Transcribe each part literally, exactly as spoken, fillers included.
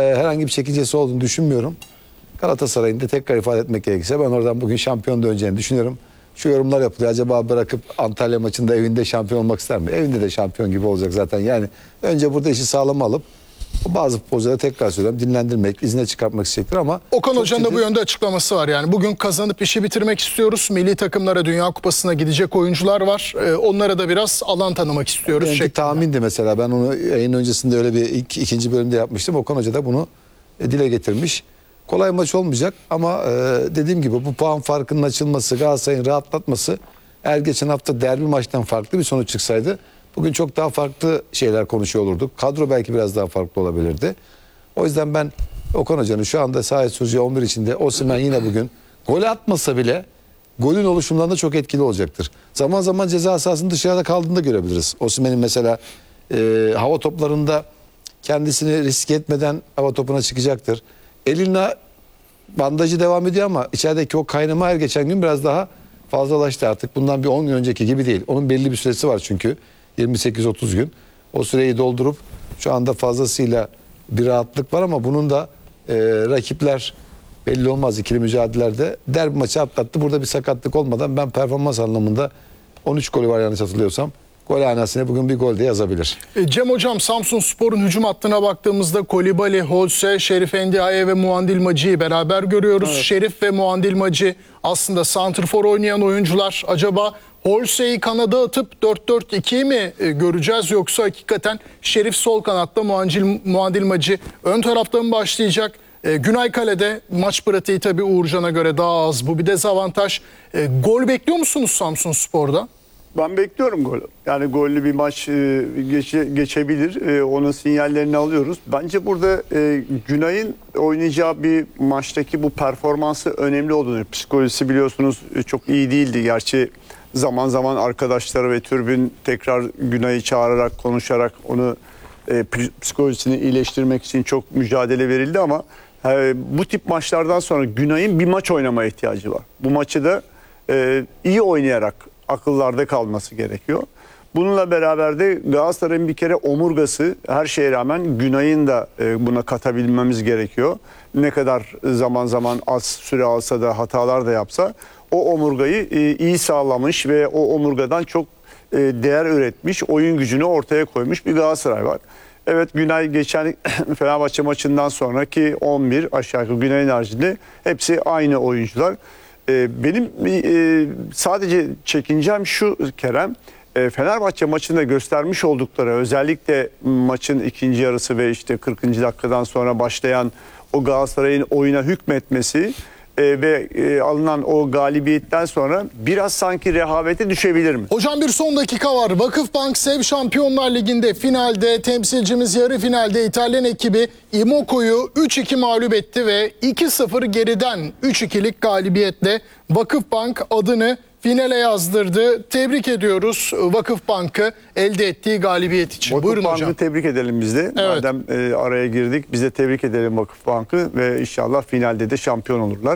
Herhangi bir çekincesi olduğunu düşünmüyorum. Galatasaray'ın da tekrar ifade etmek gerekirse ben oradan bugün şampiyon döneceğini düşünüyorum. Şu yorumlar yapılıyor. Acaba bırakıp Antalya maçında evinde şampiyon olmak ister mi? Evinde de şampiyon gibi olacak zaten. Yani önce burada işi sağlam alıp bazı futbolcuları tekrar söylüyorum dinlendirmek, izine çıkartmak isteyecektir ama Okan Hoca'nın da ciddi... bu yönde açıklaması var. Yani bugün kazanıp işi bitirmek istiyoruz. Milli takımlara, Dünya Kupası'na gidecek oyuncular var. Ee, onlara da biraz alan tanımak istiyoruz. Benimki tahmindi mesela. Ben onu yayın öncesinde öyle bir ilk, ikinci bölümde yapmıştım. Okan Hoca da bunu e, dile getirmiş. Kolay maç olmayacak ama e, dediğim gibi bu puan farkının açılması, Galatasaray'ın rahatlatması eğer geçen hafta derbi maçtan farklı bir sonuç çıksaydı bugün çok daha farklı şeyler konuşuyor olurduk. Kadro belki biraz daha farklı olabilirdi. O yüzden ben Okan Hoca'nın şu anda sahaya süreceği on bir içinde Osimhen yine bugün gol atmasa bile golün oluşumlarında çok etkili olacaktır. Zaman zaman ceza sahasının dışarıda kaldığını da görebiliriz. Osimhen'in mesela e, hava toplarında kendisini risk etmeden hava topuna çıkacaktır. Eline bandajı devam ediyor ama içerideki o kaynama her geçen gün biraz daha fazlalaştı artık. Bundan bir on gün önceki gibi değil. Onun belli bir süresi var çünkü. yirmi sekiz otuz gün. O süreyi doldurup şu anda fazlasıyla bir rahatlık var ama bunun da e, rakipler belli olmaz ikili mücadelelerde. Derbi maçı atlattı. Burada bir sakatlık olmadan ben performans anlamında on üç golü var yanlış hatırlıyorsam. Gol hanesine bugün bir gol de yazabilir. E, Cem Hocam, Samsunspor'un hücum hattına baktığımızda Kolibali, Holse, Şerif Endiaye ve Muandil Maci'yi beraber görüyoruz. Evet. Şerif ve Muandil Maci aslında santrfor oynayan oyuncular. Acaba Holse'yi kanada atıp dört dört ikiyi mi e, göreceğiz yoksa hakikaten Şerif sol kanatta, Muandil, Muandil Maci ön tarafta mı başlayacak? E, Günay Kale'de maç pratiği tabii Uğurcan'a göre daha az. Bu bir dezavantaj. E, gol bekliyor musunuz Samsunspor'da? Ben bekliyorum gol. Yani gollü bir maç e, geçe, geçebilir. E, onun sinyallerini alıyoruz. Bence burada e, Günay'ın oynayacağı bir maçtaki bu performansı önemli olduğunu. Psikolojisi biliyorsunuz e, çok iyi değildi. Gerçi zaman zaman arkadaşları ve tribün tekrar Günay'ı çağırarak, konuşarak onu e, psikolojisini iyileştirmek için çok mücadele verildi ama e, bu tip maçlardan sonra Günay'ın bir maç oynamaya ihtiyacı var. Bu maçı da e, iyi oynayarak akıllarda kalması gerekiyor. Bununla beraber de Galatasaray'ın bir kere omurgası, her şeye rağmen Günay'ın da buna katabilmemiz gerekiyor. Ne kadar zaman zaman az süre alsa da hatalar da yapsa o omurgayı iyi sağlamış ve o omurgadan çok değer üretmiş, oyun gücünü ortaya koymuş bir Galatasaray var. Evet, Günay geçen Fenerbahçe maçından sonraki on bir aşağı yukarı Günay'ın haricinde hepsi aynı oyuncular. Benim sadece çekincem şu Kerem, Fenerbahçe maçında göstermiş oldukları özellikle maçın ikinci yarısı ve işte kırkıncı dakikadan sonra başlayan o Galatasaray'ın oyuna hükmetmesi ve alınan o galibiyetten sonra biraz sanki rehavete düşebilir mi? Hocam bir son dakika var. Vakıfbank Sev Şampiyonlar Ligi'nde finalde temsilcimiz yarı finalde İtalyan ekibi Imoco'yu üç iki mağlup etti ve iki sıfır geriden üç ikilik galibiyetle Vakıfbank adını finale yazdırdı. Tebrik ediyoruz Vakıfbank'ı elde ettiği galibiyet için. Vakıf Buyurun Bank'ı hocam. tebrik edelim biz de. Evet. Madem e, araya girdik biz de tebrik edelim Vakıfbank'ı ve inşallah finalde de şampiyon olurlar.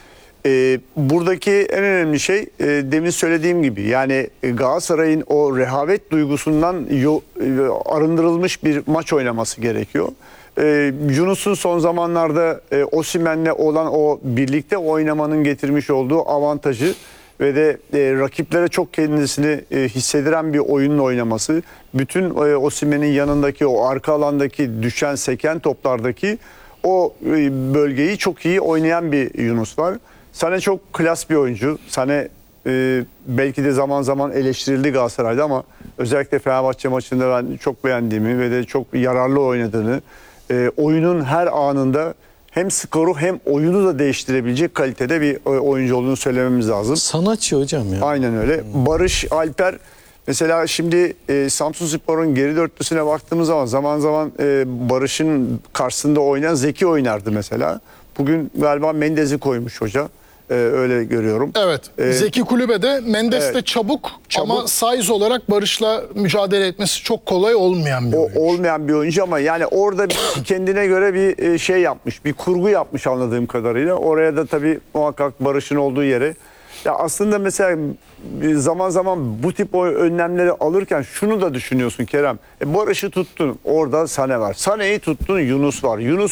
E, buradaki en önemli şey e, demin söylediğim gibi yani Galatasaray'ın o rehavet duygusundan yo, e, arındırılmış bir maç oynaması gerekiyor. E, Yunus'un son zamanlarda e, Osimhen'le olan o birlikte oynamanın getirmiş olduğu avantajı ve de e, rakiplere çok kendisini e, hissediren bir oyunla oynaması, bütün e, Osimhen'in yanındaki o arka alandaki düşen seken toplardaki o e, bölgeyi çok iyi oynayan bir Yunus var. Sané çok klas bir oyuncu. Sané e, belki de zaman zaman eleştirildi Galatasaray'da ama özellikle Fenerbahçe maçında ben çok beğendiğimi ve de çok yararlı oynadığını, e, oyunun her anında hem skoru hem oyunu da değiştirebilecek kalitede bir oyuncu olduğunu söylememiz lazım. Sanatçı hocam ya. Aynen öyle. Barış Alper mesela şimdi e, Samsunspor'un geri dörtlüsüne baktığımız zaman zaman zaman e, Barış'ın karşısında oynayan Zeki oynardı mesela. Bugün galiba Mendes'i koymuş hoca. Ee, öyle görüyorum. Evet. Ee, Zeki Kulübe'de Mendes de evet. çabuk, çabuk ama size olarak Barış'la mücadele etmesi çok kolay olmayan bir o, oyuncu. Olmayan bir oyuncu ama yani orada bir, kendine göre bir şey yapmış. Bir kurgu yapmış anladığım kadarıyla. Oraya da tabii muhakkak Barış'ın olduğu yere. Ya aslında mesela zaman zaman bu tip önlemleri alırken şunu da düşünüyorsun Kerem. E Barış'ı tuttun, orada Sané var. Sané'yi tuttun, Yunus var. Yunus